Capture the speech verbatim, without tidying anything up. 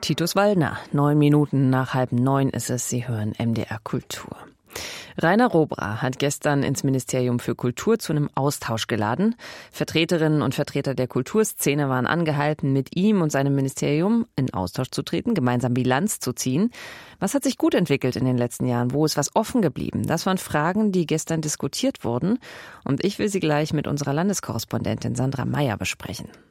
Titus Waldner. Neun Minuten nach halb neun ist es. Sie hören M D R Kultur. Rainer Robra hat gestern ins Ministerium für Kultur zu einem Austausch geladen. Vertreterinnen und Vertreter der Kulturszene waren angehalten, mit ihm und seinem Ministerium in Austausch zu treten, gemeinsam Bilanz zu ziehen. Was hat sich gut entwickelt in den letzten Jahren? Wo ist was offen geblieben? Das waren Fragen, die gestern diskutiert wurden. Und ich will sie gleich mit unserer Landeskorrespondentin Sandra Meyer besprechen.